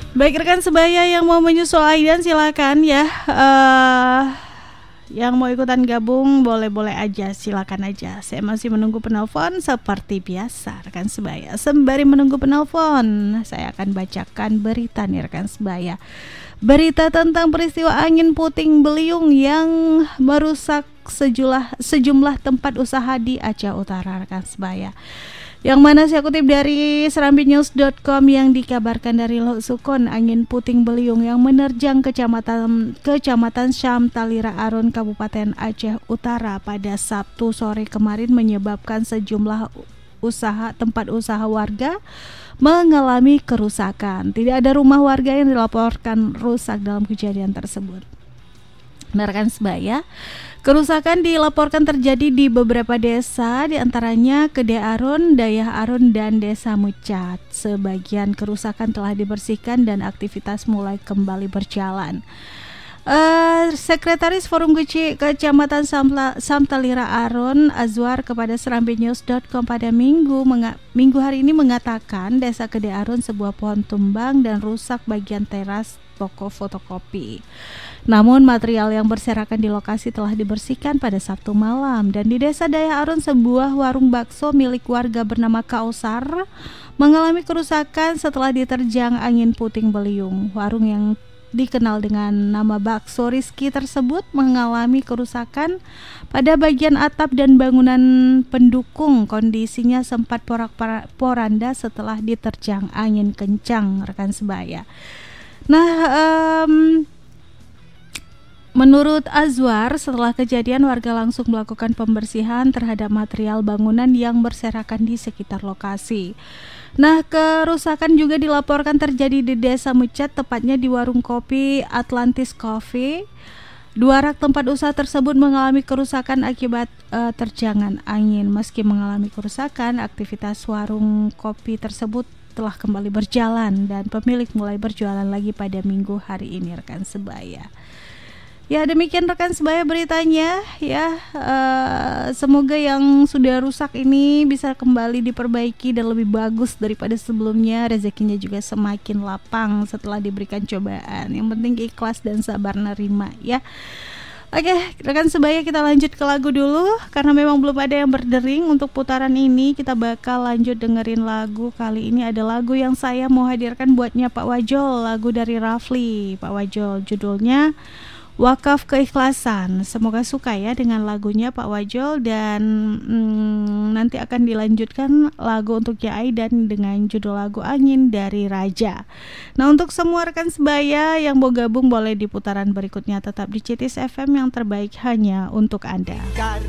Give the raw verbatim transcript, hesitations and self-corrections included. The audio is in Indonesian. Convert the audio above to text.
Baik rekan sebaya yang mau menyusul Aidan silakan ya. Uh, yang mau ikutan gabung boleh-boleh aja, silakan aja. Saya masih menunggu penelpon seperti biasa rekan sebaya. Sembari menunggu penelpon, saya akan bacakan berita nih rekan sebaya. Berita tentang peristiwa angin puting beliung yang merusak sejumlah sejumlah tempat usaha di Aceh Utara rekan sebaya. Yang mana saya kutip dari serambi news dot com yang dikabarkan dari Lok Sukon, angin puting beliung yang menerjang kecamatan kecamatan Syam Talira Aron Kabupaten Aceh Utara pada Sabtu sore kemarin menyebabkan sejumlah usaha tempat usaha warga mengalami kerusakan. Tidak ada rumah warga yang dilaporkan rusak dalam kejadian tersebut. Rekan sebaya, kerusakan dilaporkan terjadi di beberapa desa, diantaranya Kede Aron, Dayah Aron, dan Desa Mucat. Sebagian kerusakan telah dibersihkan dan aktivitas mulai kembali berjalan. Uh, Sekretaris Forum Kecil Kecamatan Samtalira Aron Azwar kepada serambi news dot com pada minggu menga- minggu hari ini mengatakan desa Kede Aron sebuah pohon tumbang dan rusak bagian teras toko fotokopi. Namun material yang berserakan di lokasi telah dibersihkan pada Sabtu malam. Dan di desa Dayah Aron sebuah warung bakso milik warga bernama Kausar mengalami kerusakan setelah diterjang angin puting beliung. Warung yang dikenal dengan nama Bakso Rizky tersebut mengalami kerusakan pada bagian atap dan bangunan pendukung. Kondisinya sempat porak-poranda setelah diterjang angin kencang rekan sebaya. Nah, um, menurut Azwar, setelah kejadian warga langsung melakukan pembersihan terhadap material bangunan yang berserakan di sekitar lokasi. Nah, kerusakan juga dilaporkan terjadi di Desa Mucat, tepatnya di warung kopi Atlantis Coffee. Dua rak tempat usaha tersebut mengalami kerusakan akibat uh, terjangan angin. Meski mengalami kerusakan, aktivitas warung kopi tersebut telah kembali berjalan dan pemilik mulai berjualan lagi pada minggu hari ini rekan sebaya. Ya demikian rekan sebaya beritanya ya, uh, semoga yang sudah rusak ini bisa kembali diperbaiki dan lebih bagus daripada sebelumnya. Rezekinya juga semakin lapang setelah diberikan cobaan. Yang penting ikhlas dan sabar nerima ya. Oke rekan sebaya, kita lanjut ke lagu dulu karena memang belum ada yang berdering. Untuk putaran ini kita bakal lanjut dengerin lagu. Kali ini ada lagu yang saya mau hadirkan buatnya Pak Wajol, lagu dari Rafli. Pak Wajol, judulnya Wakaf Keikhlasan. Semoga suka ya dengan lagunya Pak Wajol. Dan hmm, nanti akan dilanjutkan lagu untuk Yai dan dengan judul lagu Angin dari Raja. Nah untuk semua rekan sebaya yang mau gabung boleh di putaran berikutnya. Tetap di C T S F M yang terbaik hanya untuk Anda.